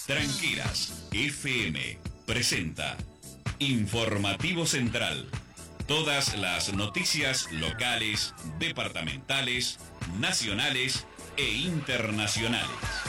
Tranqueras FM presenta Informativo Central. Todas las noticias locales, departamentales, nacionales e internacionales.